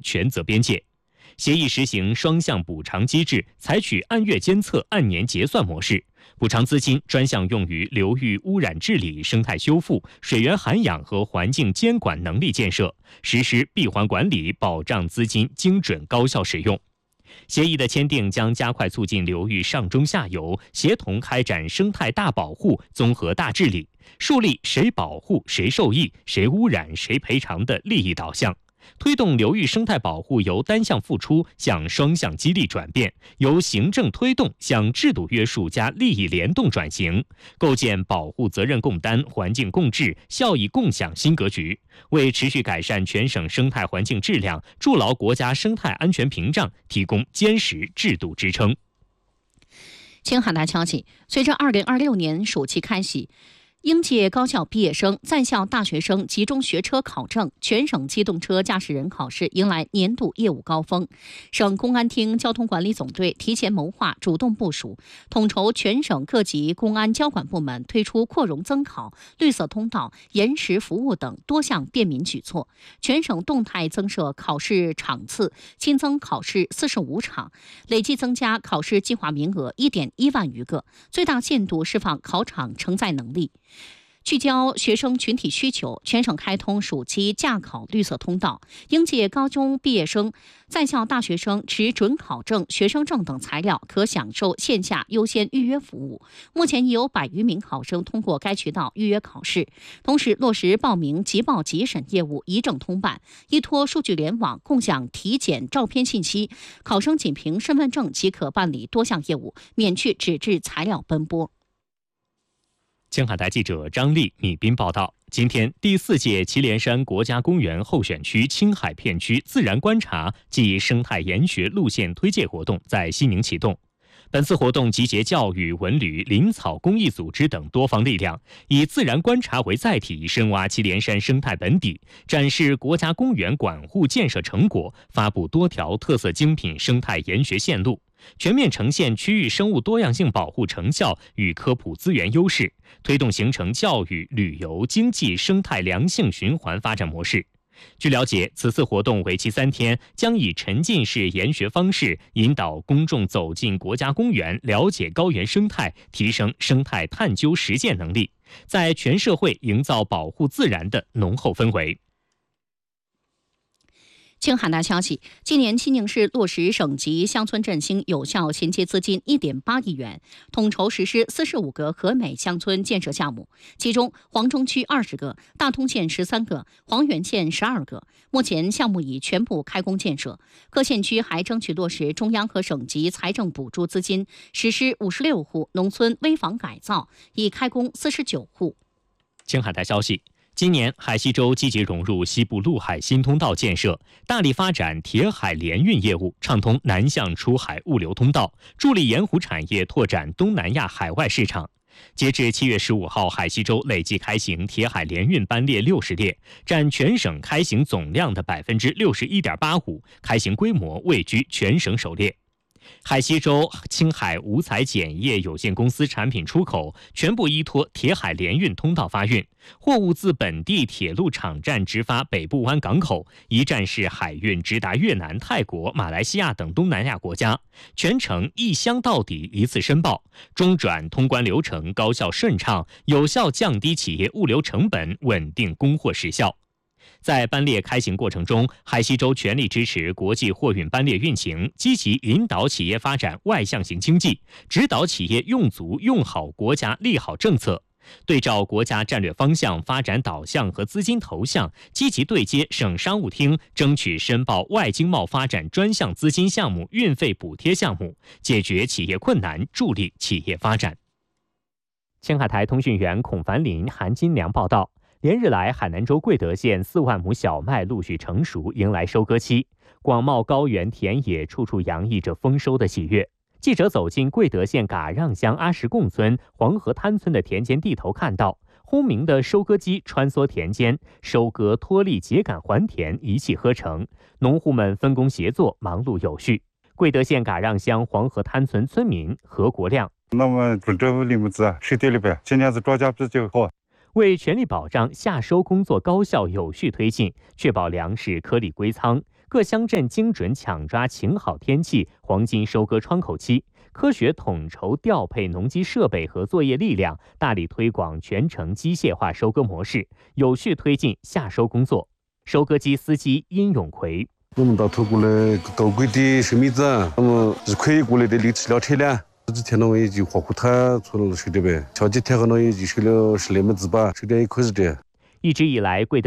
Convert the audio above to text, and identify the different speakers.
Speaker 1: 权责边界。协议实行双向补偿机制，采取按月监测、按年结算模式。补偿资金专项用于流域污染治理、生态修复、水源涵养和环境监管能力建设，实施闭环管理，保障资金精准高效使用。协议的签订将加快促进流域上中下游协同开展生态大保护、综合大治理，树立谁保护谁受益、谁污染谁赔偿的利益导向，推动流域生态保护由单向付出向双向激励转变，由行政推动向制度约束加利益联动转型，构建保护责任共担、环境共治、效益共享新格局，为持续改善全省生态环境质量、筑牢国家生态安全屏障提供坚实制度支撑。
Speaker 2: 青海大消息，随着2026年暑期开启，应届高校毕业生、在校大学生集中学车考证，全省机动车驾驶人考试迎来年度业务高峰。省公安厅交通管理总队提前谋划、主动部署，统筹全省各级公安交管部门推出扩容增考、绿色通道、延时服务等多项便民举措。全省动态增设考试场次，新增考试45场，累计增加考试计划名额1.1万余个，最大限度释放考场承载能力。聚焦学生群体需求，全省开通暑期驾考绿色通道，应届高中毕业生、在校大学生持准考证、学生证等材料可享受线下优先预约服务。目前已有100余名考生通过该渠道预约考试，同时落实报名即报即审业务一证通办，依托数据联网共享体检照片信息，考生仅凭身份证即可办理多项业务，免去纸质材料奔波。
Speaker 1: 青海台记者张丽、米斌报道，今天第4届祁连山国家公园候选区青海片区自然观察暨生态研学路线推介活动在西宁启动。本次活动集结教育、文旅、林草公益组织等多方力量，以自然观察为载体，深挖祁连山生态本底，展示国家公园管护建设成果，发布多条特色精品生态研学线路，全面呈现区域生物多样性保护成效与科普资源优势，推动形成教育、旅游、经济、生态良性循环发展模式。据了解，此次活动为期3天，将以沉浸式研学方式引导公众走进国家公园，了解高原生态，提升生态探究实践能力，在全社会营造保护自然的浓厚氛围。
Speaker 2: 青海大消息，今年西宁市落实省级乡村振兴有效衔接资金1.8亿元，统筹实施45个和美乡村建设项目，其中黄中区20个，大通县13个，黄原县12个。目前项目已全部开工建设，各县区还争取落实中央和省级财政补助资金，实施56户农村危房改造，已开工49户。
Speaker 1: 青海台消息，今年海西州积极融入西部陆海新通道建设，大力发展铁海联运业务，畅通南向出海物流通道，助力盐湖产业拓展东南亚海外市场。截至7月15号，海西州累计开行铁海联运班列60列，占全省开行总量的61.85%，开行规模位居全省首列。海西州青海五彩碱业有限公司产品出口全部依托铁海联运通道发运，货物自本地铁路场站直发北部湾港口，一站式海运直达越南、泰国、马来西亚等东南亚国家，全程一箱到底，一次申报，中转通关流程高效顺畅，有效降低企业物流成本，稳定供货时效。在班列开行过程中，海西州全力支持国际货运班列运行，积极引导企业发展外向型经济，指导企业用足用好国家利好政策，对照国家战略方向、发展导向和资金投向，积极对接省商务厅，争取申报外经贸发展专项资金项目、运费补贴项目，解决企业困难，助力企业发展。青海台通讯员孔凡林、韩金良报道。连日来，海南州贵德县4万亩小麦陆续成熟，迎来收割期。广袤高原田野，处处洋溢着丰收的喜悦。记者走进贵德县嘎让乡阿什贡村黄河滩村的田间地头，看到轰鸣的收割机穿梭田间，收割脱粒秸秆还田一气呵成，农户们分工协作，忙碌有序。贵德县嘎让乡黄河滩村村民何国亮：
Speaker 3: 那么这里面子是对了呗，今年子庄稼比较好。
Speaker 1: 为全力保障夏收工作高效有序推进，确保粮食颗粒归仓， 各乡镇精准抢抓晴好天气黄金收割窗口期，科学统筹调配农机设备和作业力量，大力推广全程机械化收割模式，有序推进夏收工作。收割机司机殷永奎：
Speaker 4: 我们到头过来到贵的生米子，那么日亏过来的力吃了车辆。这几天呢，我已经花库他出了收的呗，前几天呢已经收了10来么子吧，收点1块2的。
Speaker 1: 一直以来，贵德